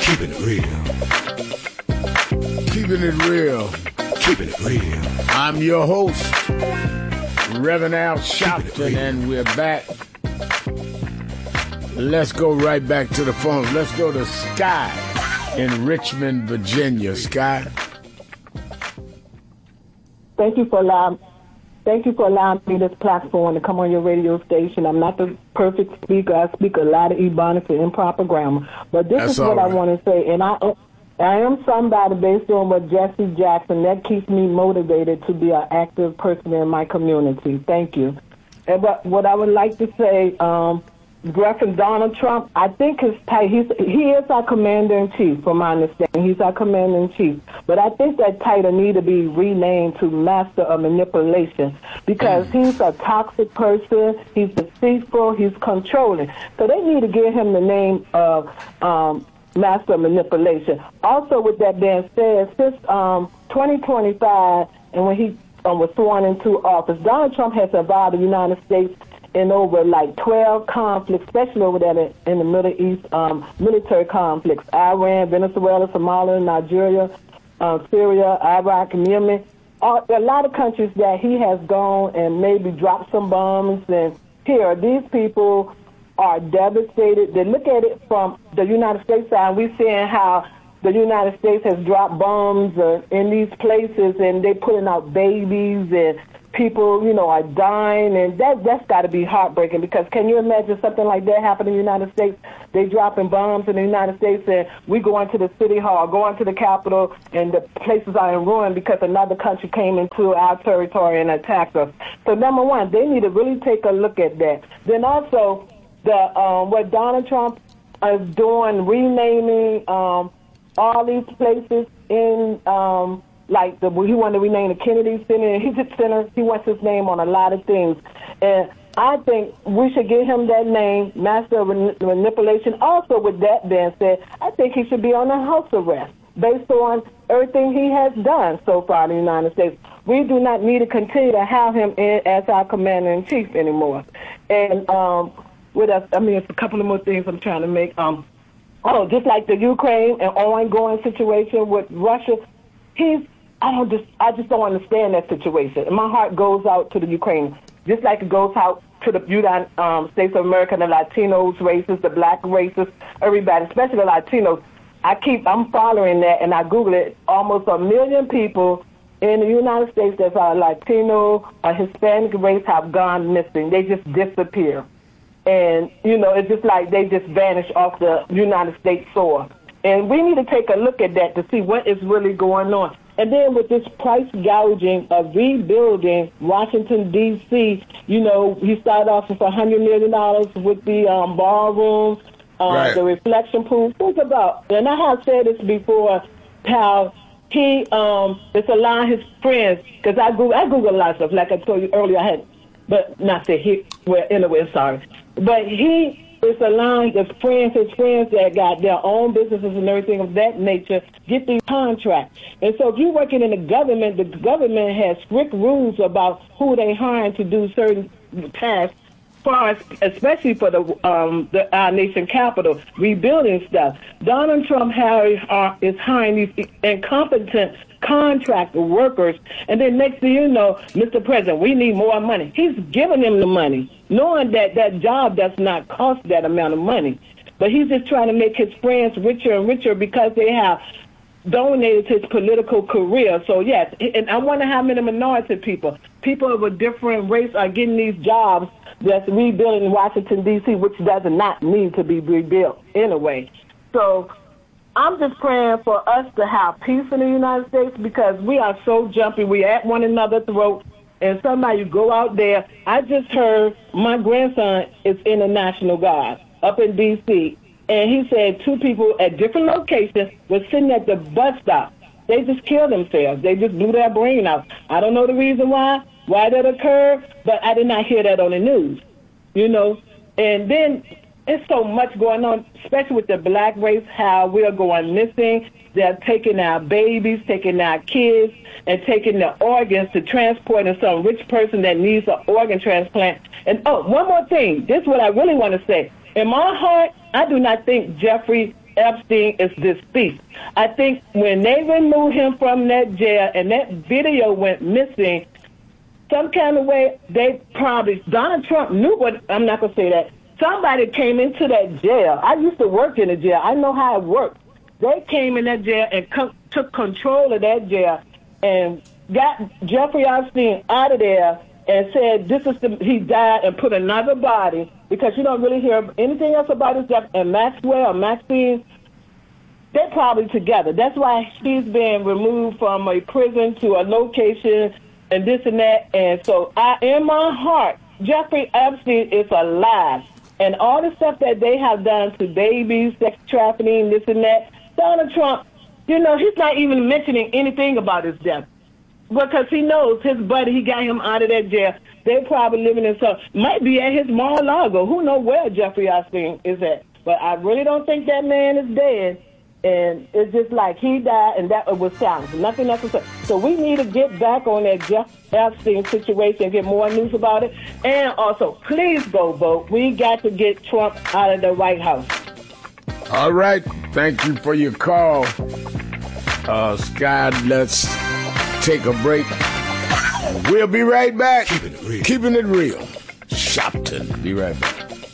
Keeping it real. Keeping it real. Keeping it real. I'm your host, Reverend Al Sharpton, and we're back. Let's go right back to the phone. Let's go to Sky in Richmond, Virginia. Sky. Thank you for allowing me this platform to come on your radio station. I'm not the perfect speaker. I speak a lot of Ebonics and improper grammar. But this is what I want to say. And I am somebody based on what Jesse Jackson. That keeps me motivated to be an active person in my community. Thank you. And what I would like to say, reference Donald Trump, I think he is our commander-in-chief, from my understanding. He's our commander-in-chief. But I think that title need to be renamed to Master of Manipulation, because he's a toxic person, he's deceitful, he's controlling. So they need to give him the name of Master of Manipulation. Also, with that being said, since 2025, and when he was sworn into office, Donald Trump has survived the United States in over like 12 conflicts, especially over there in the Middle East, military conflicts: Iran, Venezuela, Somalia, Nigeria, Syria, Iraq, and Yemen. A lot of countries that he has gone and maybe dropped some bombs. And here, these people are devastated. They look at it from the United States side. We're seeing how the United States has dropped bombs in these places, and they're putting out babies, and people, are dying, and that's got to be heartbreaking, because can you imagine something like that happening in the United States? They dropping bombs in the United States, and we go into the city hall, go into the Capitol, and the places are in ruin because another country came into our territory and attacked us. So number one, they need to really take a look at that. Then also, what Donald Trump is doing, renaming all these places in he wanted to rename the Kennedy Center, he wants his name on a lot of things. And I think we should give him that name, Master of Manipulation. Also, with that being said, I think he should be on a house arrest based on everything he has done so far in the United States. We do not need to continue to have him as our commander-in-chief anymore. And it's a couple of more things I'm trying to make. Just like the Ukraine and ongoing situation with Russia, I just don't understand that situation. And my heart goes out to the Ukraine, just like it goes out to the United States of America, the Latinos races, the black races, everybody, especially the Latinos. I'm following that, and I Google it. Almost 1 million people in the United States that are Latino or Hispanic race have gone missing. They just disappear. And, it's just like they just vanish off the United States soil. And we need to take a look at that to see what is really going on. And then with this price gouging of rebuilding Washington, D.C., he started off with $100 million with the ballrooms, the reflection pool. Think about, and I have said this before, how he is allowing his friends, because I Google a lot of stuff, like I told you earlier, but he is allowing his friends that got their own businesses and everything of that nature get these contracts. And so if you're working in the government has strict rules about who they hiring to do certain tasks, especially for our nation capital, rebuilding stuff. Donald Trump is hiring these incompetent contract workers, and then next thing you know, Mr. President, we need more money. He's giving them the money, knowing that that job does not cost that amount of money. But he's just trying to make his friends richer and richer because they have donated to his political career. So, yes, and I wonder how many minority people of a different race are getting these jobs that's rebuilding Washington, D.C., which does not need to be rebuilt anyway. So I'm just praying for us to have peace in the United States, because we are so jumpy. We at one another's throat, and somebody go out there. I just heard my grandson is in the National Guard up in D.C., and he said 2 people at different locations were sitting at the bus stop. They just killed themselves. They just blew their brain out. I don't know the reason why that occurred, but I did not hear that on the news, And then it's so much going on, especially with the black race, how we are going missing. They're taking our babies, taking our kids, and taking their organs to transport in some rich person that needs an organ transplant. And, one more thing. This is what I really want to say. In my heart, I do not think Jeffrey Epstein is deceased. I think when they removed him from that jail and that video went missing, some kind of way, they probably, Donald Trump knew what, I'm not going to say that. Somebody came into that jail. I used to work in the jail. I know how it works. They came in that jail and took control of that jail and got Jeffrey Epstein out of there and said he died, and put another body, because you don't really hear anything else about his death. And Maxine, they're probably together. That's why he's being removed from a prison to a location and this and that. And so in my heart, Jeffrey Epstein is alive. And all the stuff that they have done to babies, sex trafficking, this and that, Donald Trump, he's not even mentioning anything about his death. Because he knows his buddy, he got him out of that jail. They're probably living in might be at his Mar-a-Lago. Who knows where Jeffrey Epstein is at? But I really don't think that man is dead. And it's just like he died, and that was silence. Nothing else to say. So we need to get back on that Jeff Epstein situation and get more news about it. And also, please go vote. We got to get Trump out of the White House. All right. Thank you for your call. Scott, let's take a break. We'll be right back. Keeping it real. Keeping it real. Shopton. Be right back.